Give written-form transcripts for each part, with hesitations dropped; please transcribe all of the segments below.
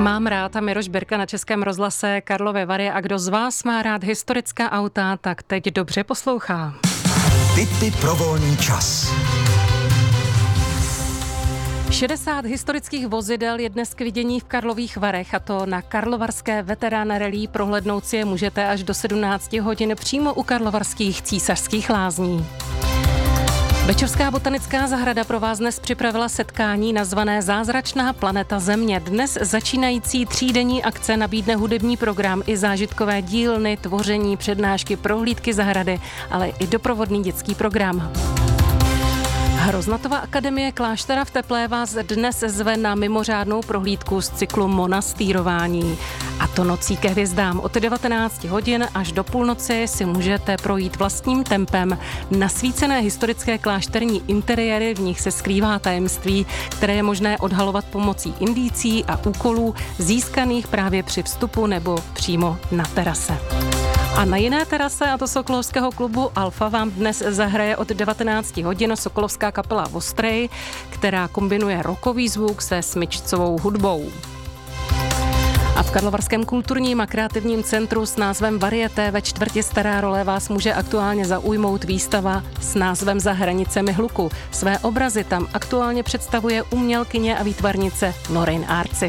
Mám rád a Miroš Birka na Českém rozhlase Karlovy Vary a kdo z vás má rád historická auta, tak teď dobře poslouchá. Tipy pro volný čas. 60 historických vozidel je dnes k vidění v Karlových Varech a to na Karlovarské veterán rally. Prohlédnout si je můžete až do 17 hodin přímo u karlovarských Císařských lázní. Bečovská botanická zahrada pro vás dnes připravila setkání nazvané Zázračná planeta Země. Dnes začínající třídenní akce nabídne hudební program i zážitkové dílny, tvoření, přednášky, prohlídky zahrady, ale i doprovodný dětský program. Hroznatova akademie kláštera v Teplé vás dnes zve na mimořádnou prohlídku z cyklu monastýrování. A to nocí ke hvězdám. Od 19 hodin až do půlnoci si můžete projít vlastním tempem nasvícené historické klášterní interiéry, v nich se skrývá tajemství, které je možné odhalovat pomocí indicí a úkolů získaných právě při vstupu nebo přímo na terase. A na jiné terase, a to sokolovského klubu Alfa, vám dnes zahraje od 19 hodin sokolovská kapela Vostrej, která kombinuje rockový zvuk se smyčcovou hudbou. A v Karlovarském kulturním a kreativním centru s názvem Varieté ve čtvrti Stará Role vás může aktuálně zaujmout výstava s názvem Za hranicemi hluku. Své obrazy tam aktuálně představuje umělkyně a výtvarnice Lorraine Arci.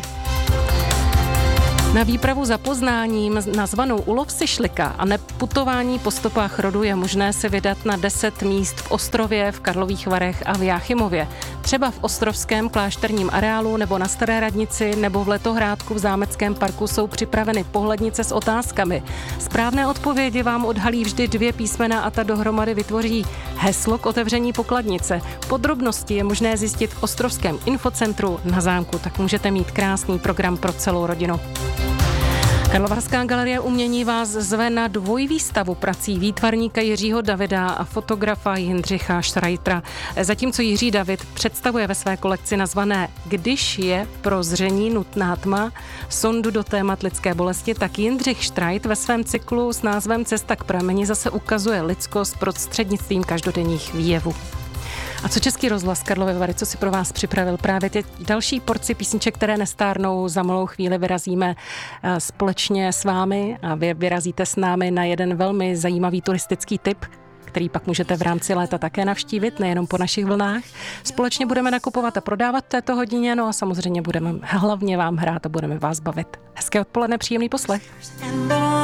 Na výpravu za poznáním nazvanou Ulov Sišlika a neputování po stopách rodu je možné se vydat na 10 míst v Ostrově, v Karlových Varech a v Jáchymově. Třeba v ostrovském klášterním areálu nebo na Staré radnici nebo v Letohrádku v Zámeckém parku jsou připraveny pohlednice s otázkami. Správné odpovědi vám odhalí vždy 2 písmena a ta dohromady vytvoří heslo k otevření pokladnice. Podrobnosti je možné zjistit v Ostrovském infocentru na zámku, tak můžete mít krásný program pro celou rodinu. Karlovarská galerie umění vás zve na dvojvýstavu prací výtvarníka Jiřího Davida a fotografa Jindřicha Štrajtra. Zatímco Jiří David představuje ve své kolekci nazvané Když je pro zření nutná tma sondu do témat lidské bolesti, tak Jindřich Štrajt ve svém cyklu s názvem Cesta k prameni zase ukazuje lidskost prostřednictvím každodenních výjevů. A co Český rozhlas Karlovy Vary, co si pro vás připravil? Právě teď další porci písniček, které nestárnou. Za malou chvíli vyrazíme společně s vámi a vy vyrazíte s námi na jeden velmi zajímavý turistický tip, který pak můžete v rámci léta také navštívit, nejenom po našich vlnách. Společně budeme nakupovat a prodávat v této hodině, no a samozřejmě budeme hlavně vám hrát a budeme vás bavit. Hezké odpoledne, příjemný poslech.